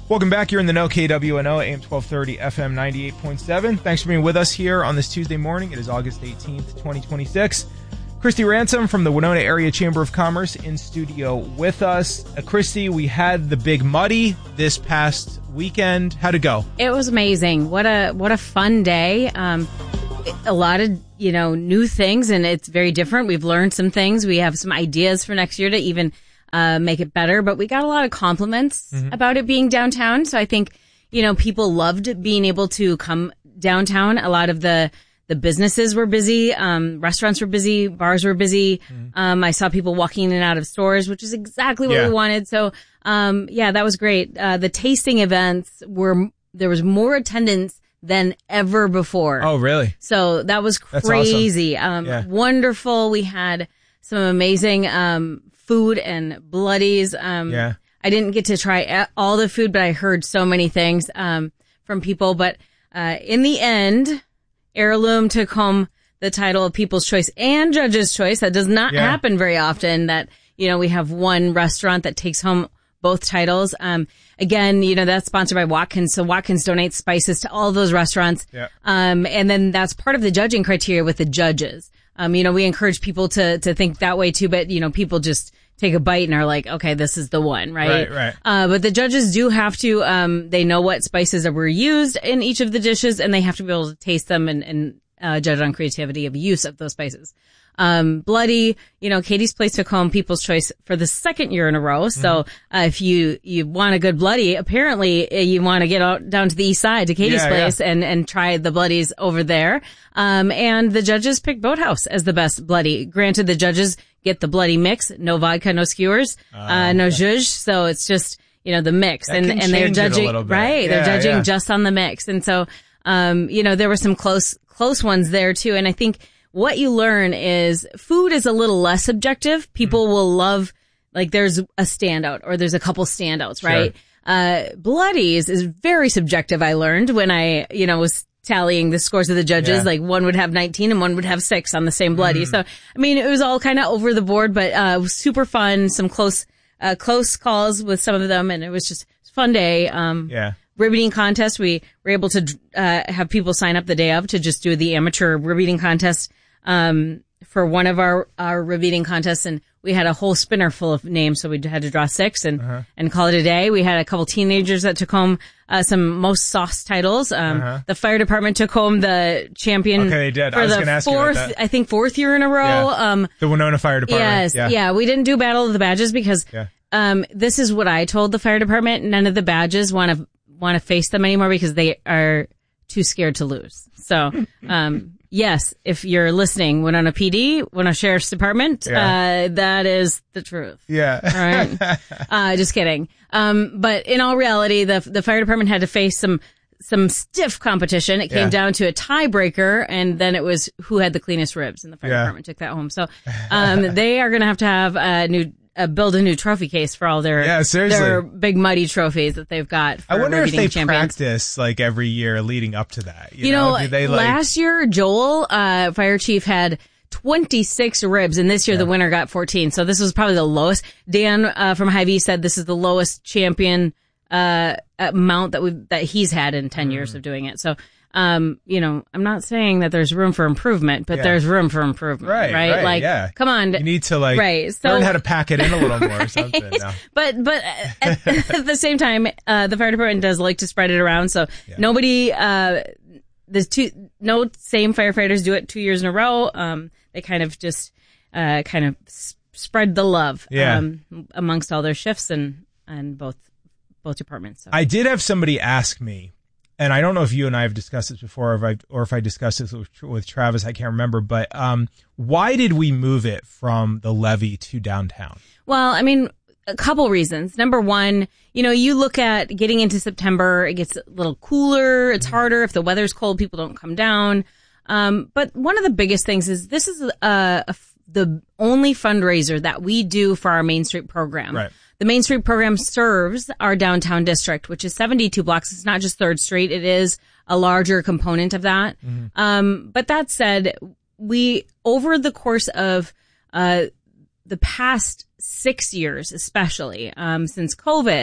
Welcome back. You're in the know, KWNO, AM 1230, FM 98.7. Thanks for being with us here on this Tuesday morning. It is August 18th, 2026. Christy Ransom from the Winona Area Chamber of Commerce in studio with us. Christy, we had the Big Muddy this past weekend. How'd it go? It was amazing. What a fun day. A lot of, new things, and it's very different. We've learned some things. We have some ideas for next year to even make it better, but we got a lot of compliments about it being downtown. So I think, people loved being able to come downtown. A lot of the businesses were busy. Restaurants were busy. Bars were busy. I saw people walking in and out of stores, which is exactly what we wanted. So, that was great. The tasting events there was more attendance than ever before. Oh, really? So that was crazy. Awesome. Wonderful. We had some amazing, food and bloodies. I didn't get to try all the food, but I heard so many things from people. But in the end, Heirloom took home the title of People's Choice and Judge's Choice. That does not happen very often, that, we have one restaurant that takes home both titles. Again, that's sponsored by Watkins. So Watkins donates spices to all those restaurants. Yeah. And then that's part of the judging criteria with the judges. We encourage people to think that way too, but, people just take a bite and are like, okay, this is the one, right? Right. But the judges do have to, they know what spices were used in each of the dishes, and they have to be able to taste them and judge on creativity of use of those spices. Bloody, Katie's Place took home People's Choice for the second year in a row. So, if you want a good bloody, apparently you want to get out down to the east side to Katie's Place and try the bloodies over there. And the judges picked Boathouse as the best bloody. Granted, the judges get the bloody mix, no vodka, no skewers, no zhuzh. So it's just, the mix, and they're judging, right? They're judging just on the mix. And so, there were some close ones there too. And I think what you learn is food is a little less subjective. People will love, there's a standout or there's a couple standouts, right? Sure. Bloodies is very subjective. I learned when I, was tallying the scores of the judges, one would have 19 and one would have 6 on the same bloody. So, it was all kind of over the board, but, it was super fun. Some close calls with some of them, and it was just a fun day. Rib eating contest. We were able to, have people sign up the day of to just do the amateur rib eating contest, for one of our rib eating contests, and we had a whole spinner full of names, so we had to draw 6 and call it a day. We had a couple teenagers that took home some most sauce titles. The fire department took home the champion. Okay, they did. I was going to ask you about that. Fourth year in a row. Yeah. The Winona Fire Department. Yes, yeah. We didn't do Battle of the Badges because this is what I told the fire department. None of the badges want to face them anymore because they are too scared to lose. So, yes, if you're listening, Winona PD, Winona Sheriff's Department, that is the truth. Yeah. Right? Just kidding. But in all reality, the fire department had to face some stiff competition. It came down to a tiebreaker, and then it was who had the cleanest ribs, and the fire department took that home. So, they are going to have build a new trophy case for all their big muddy trophies that they've got. For I wonder if they champions. practice every year leading up to that. You know, do they, last year Joel, fire chief, had 26 ribs, and this year the winner got 14. So this was probably the lowest. Dan from Hy-Vee said this is the lowest champion amount that he's had in 10 years of doing it. So I'm not saying that there's room for improvement, but there's room for improvement, right? Come on. You need to learn how to pack it in a little more or something. No. But at the same time, the fire department does like to spread it around. So nobody, no same firefighters do it 2 years in a row. They kind of just, spread the love, amongst all their shifts and both departments. So. I did have somebody ask me, and I don't know if you and I have discussed this before, or if I discussed this with Travis, I can't remember, but why did we move it from the levee to downtown? Well, a couple reasons. Number one, you look at getting into September, it gets a little cooler, it's harder. If the weather's cold, people don't come down. But one of the biggest things is this is the only fundraiser that we do for our Main Street program. Right. The Main Street program serves our downtown district, which is 72 blocks. It's not just 3rd Street. It is a larger component of that. But that said, we, over the course of the past 6 years, especially since COVID,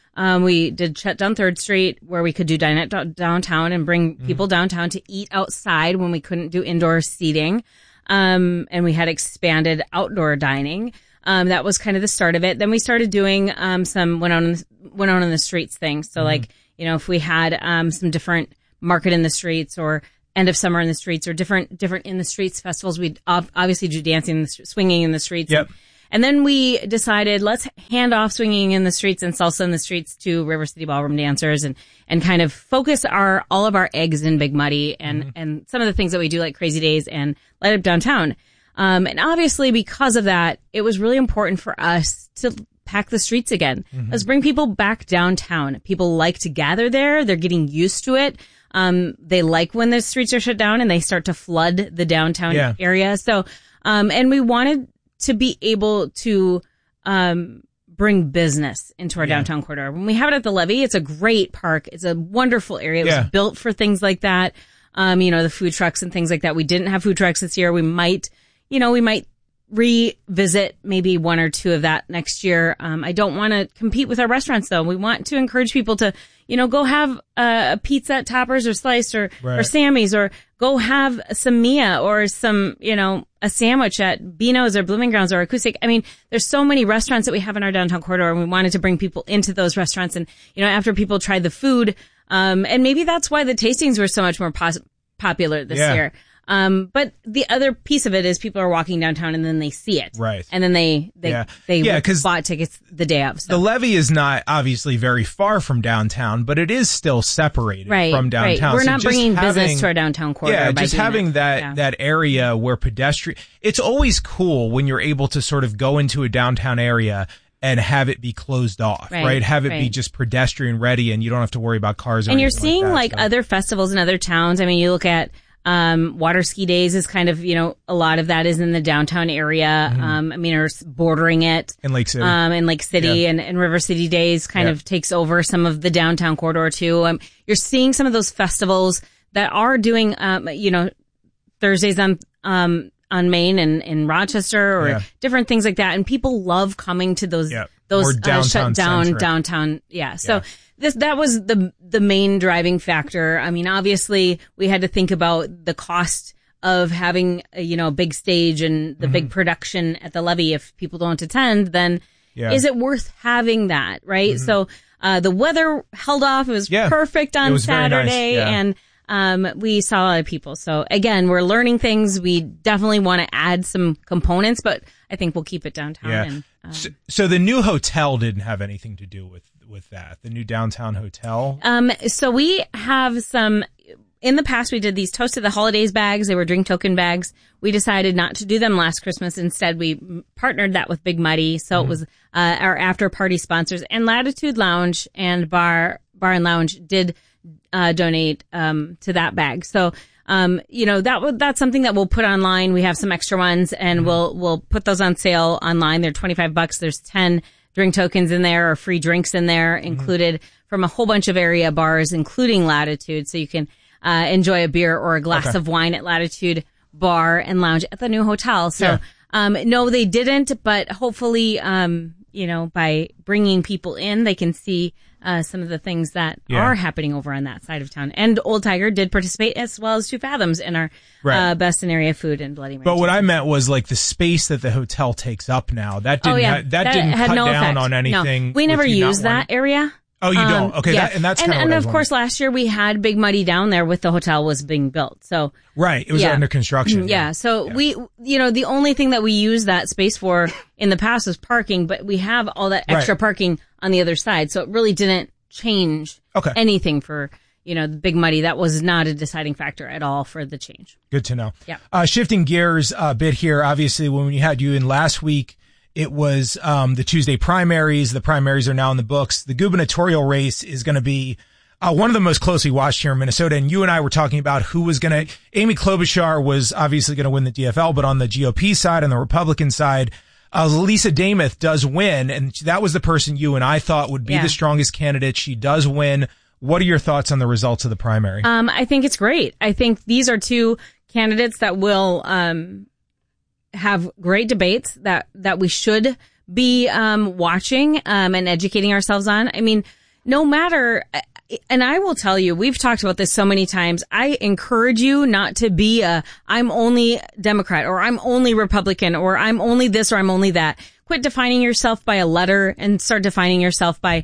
We did shut down 3rd Street where we could do dine at downtown and bring people downtown to eat outside when we couldn't do indoor seating. And we had expanded outdoor dining. That was kind of the start of it. Then we started doing, some went out on the streets things. So like, if we had, some different market in the streets or end of summer in the streets or different in the streets festivals, we'd obviously do dancing, swinging in the streets. Yep. And then we decided let's hand off swinging in the streets and salsa in the streets to River City Ballroom dancers and kind of focus all of our eggs in Big Muddy and some of the things that we do like Crazy Days and Light Up Downtown. And obviously because of that, it was really important for us to pack the streets again. Let's bring people back downtown. People like to gather there. They're getting used to it. They like when the streets are shut down and they start to flood the downtown area. So, and we wanted to be able to bring business into our downtown corridor. When we have it at the Levee, it's a great park. It's a wonderful area. It was built for things like that. The food trucks and things like that. We didn't have food trucks this year. We might revisit maybe 1 or 2 of that next year. I don't want to compete with our restaurants though. We want to encourage people to, go have a pizza at Toppers or Sliced or Sammy's or go have some Mia or some, a sandwich at Beano's or Blooming Grounds or Acoustic. I mean, there's so many restaurants that we have in our downtown corridor and we wanted to bring people into those restaurants. And, after people tried the food, and maybe that's why the tastings were so much more popular this year. But the other piece of it is people are walking downtown and then they see it. Right. And then they bought tickets the day of. So. The Levee is not obviously very far from downtown, but it is still separated from downtown. Right. We're not bringing business to our downtown corridor. Yeah, just having that area where it's always cool when you're able to sort of go into a downtown area and have it be closed off, right? Have it be just pedestrian ready and you don't have to worry about cars. And you're seeing other festivals in other towns. I mean, you look at water ski days is kind of, a lot of that is in the downtown area. Or bordering it. In Lake City. And River City Days kind of takes over some of the downtown corridor too. You're seeing some of those festivals that are doing, Thursdays on Main and in Rochester or different things like that. And people love coming to those shut down downtown. Yeah. So that was the main driving factor. I mean, obviously we had to think about the cost of having a big stage and the big production at the Levee. If people don't attend, then is it worth having that? Right. So, the weather held off. It was perfect on Saturday and, we saw a lot of people. So again, we're learning things. We definitely want to add some components, but I think we'll keep it downtown. And, so the new hotel didn't have anything to do with that. The new downtown hotel. So we have some, in the past we did these Toast of the Holidays bags. They were drink token bags. We decided not to do them last Christmas. Instead, we partnered that with Big Muddy. So it was, our after party sponsors, and Latitude Lounge and Bar and Lounge did donate to that bag. So that's something that we'll put online. We have some extra ones and we'll put those on sale online. They're $25. There's 10 drink tokens in there or free drinks in there included from a whole bunch of area bars, including Latitude. So you can enjoy a beer or a glass of wine at Latitude Bar and Lounge at the new hotel. So no, they didn't, but hopefully by bringing people in, they can see some of the things that are happening over on that side of town. And Old Tiger did participate as well as Two Fathoms in our Best in Area Food and Bloody Mary. But what I meant was like the space that the hotel takes up now. That didn't didn't cut down on anything. No. We never used that area. Oh, you don't? Okay, that's kind of and of course, last year we had Big Muddy down there with the hotel was being built. So it was under construction. We, the only thing that we used that space for in the past was parking, but we have all that extra parking on the other side. So it really didn't change anything for, the Big Muddy. That was not a deciding factor at all for the change. Good to know. Yeah. Shifting gears a bit here. Obviously, when we had you in last week, it was the Tuesday primaries. The primaries are now in the books. The gubernatorial race is going to be one of the most closely watched here in Minnesota. And you and I were talking about who was going to – Amy Klobuchar was obviously going to win the DFL, but on the GOP side, on the Republican side, Lisa Damath does win. And that was the person you and I thought would be the strongest candidate. She does win. What are your thoughts on the results of the primary? I think it's great. I think these are two candidates that will have great debates that we should be watching and educating ourselves on. I mean, no matter, and I will tell you, we've talked about this so many times. I encourage you not to be I'm only Democrat or I'm only Republican or I'm only this or I'm only that. Quit defining yourself by a letter and start defining yourself by,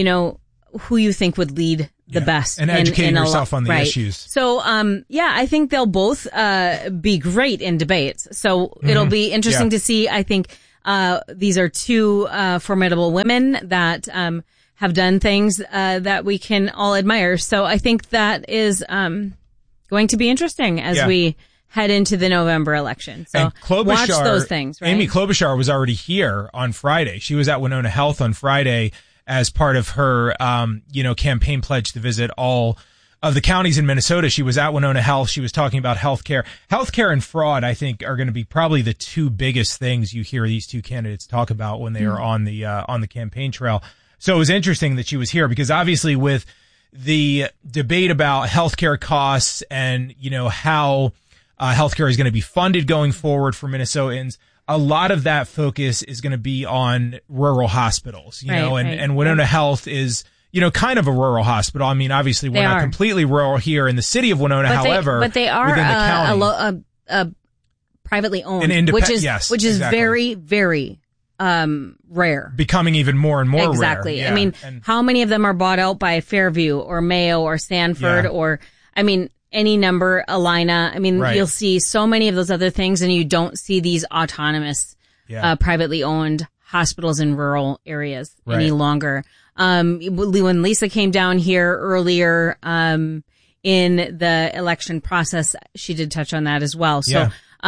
who you think would lead the best. And educating yourself on the issues. So, I think they'll both be great in debates. So it'll be interesting to see. I think these are two formidable women that have done things that we can all admire. So I think that is going to be interesting as we head into the November election. So watch those things, right? Amy Klobuchar was already here on Friday. She was at Winona Health on Friday as part of her, campaign pledge to visit all of the counties in Minnesota. She was at Winona Health. She was talking about healthcare. Healthcare and fraud, I think, are going to be probably the two biggest things you hear these two candidates talk about when they are on the campaign trail. So it was interesting that she was here because obviously with the debate about healthcare costs and, how healthcare is going to be funded going forward for Minnesotans, a lot of that focus is going to be on rural hospitals, and Winona Health is, kind of a rural hospital. I mean, obviously we're not completely rural here in the city of Winona, but they are within the county. A privately owned, which is very, very rare. Becoming even more and more exactly. rare. I mean, how many of them are bought out by Fairview or Mayo or Sanford or, any number, Alina. You'll see so many of those other things and you don't see these autonomous, privately owned hospitals in rural areas any longer. When Lisa came down here earlier, in the election process, she did touch on that as well. So,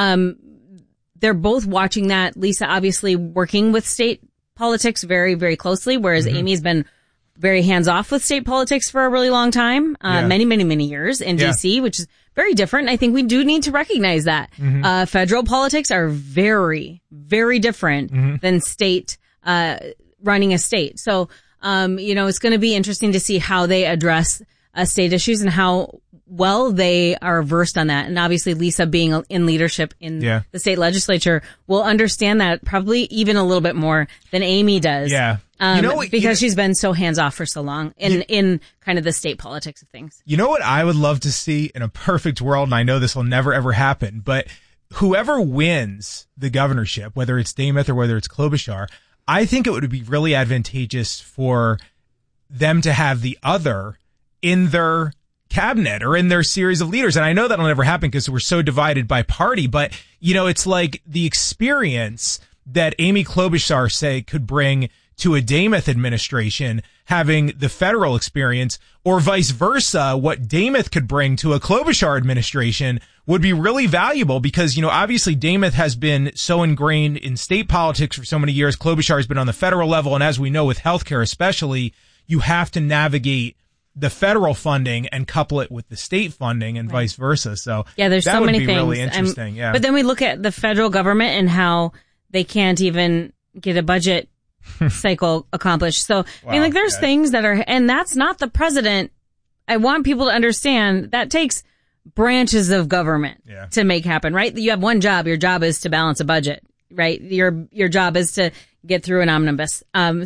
they're both watching that. Lisa obviously working with state politics very, very closely, whereas Amy's been very hands-off with state politics for a really long time, many, many, many years in D.C., which is very different. I think we do need to recognize that. Federal politics are very, very different than state, running a state. So, it's going to be interesting to see how they address state issues and how well they are versed on that. And obviously Lisa being in leadership in the state legislature will understand that probably even a little bit more than Amy does. Yeah. Because she's been so hands off for so long in kind of the state politics of things. You know what I would love to see in a perfect world, and I know this will never ever happen, but whoever wins the governorship, whether it's Demuth or whether it's Klobuchar, I think it would be really advantageous for them to have the other in their cabinet or in their series of leaders. And I know that'll never happen because we're so divided by party, but it's like the experience that Amy Klobuchar could bring to a Demuth administration, having the federal experience, or vice versa, what Demuth could bring to a Klobuchar administration would be really valuable because, obviously Demuth has been so ingrained in state politics for so many years. Klobuchar has been on the federal level. And as we know with healthcare, especially, you have to navigate the federal funding and couple it with the state funding and vice versa. So there's so many things. Really interesting. But then we look at the federal government and how they can't even get a budget cycle accomplished. So, there's things that are, and that's not the president. I want people to understand that takes branches of government to make happen, right? You have one job. Your job is to balance a budget, right? Your job is to get through an omnibus.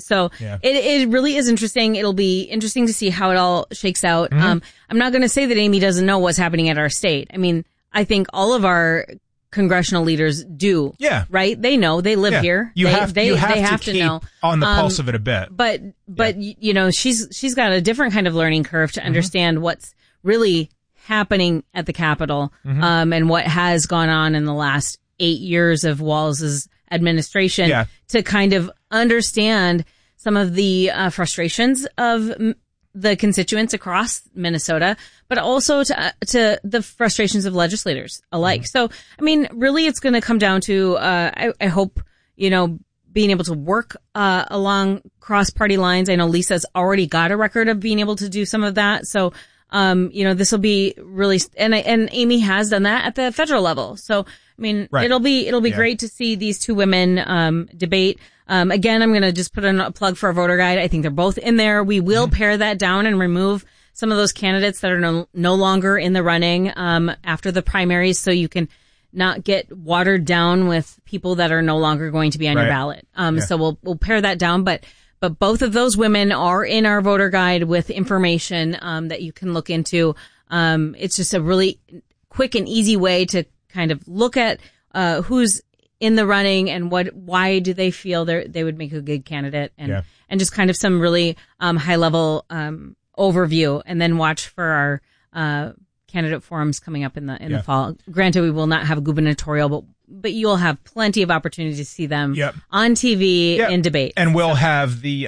It really is interesting. It'll be interesting to see how it all shakes out. I'm not going to say that Amy doesn't know what's happening at our state. I think all of our congressional leaders do. Yeah. Right? They know. They live here. They have to keep know. On the pulse of it a bit. But she's got a different kind of learning curve to understand what's really happening at the Capitol, and what has gone on in the last 8 years of Walz's administration to kind of understand some of the frustrations of the constituents across Minnesota, but also to the frustrations of legislators alike. So, really it's going to come down to, I hope, being able to work, along cross-party lines. I know Lisa's already got a record of being able to do some of that. So, this will be really, and Amy has done that at the federal level. So, it'll be great to see these two women, debate. Again, I'm going to just put in a plug for a voter guide. I think they're both in there. We will pare that down and remove some of those candidates that are no longer in the running, after the primaries. So you can not get watered down with people that are no longer going to be on your ballot. So we'll pare that down, but But both of those women are in our voter guide with information that you can look into. It's just a really quick and easy way to kind of look at who's in the running and why do they feel they would make a good candidate, and just kind of some really high level overview, and then watch for our candidate forums coming up in the fall. Granted, we will not have a gubernatorial, but you'll have plenty of opportunity to see them on TV in debate. And we'll have the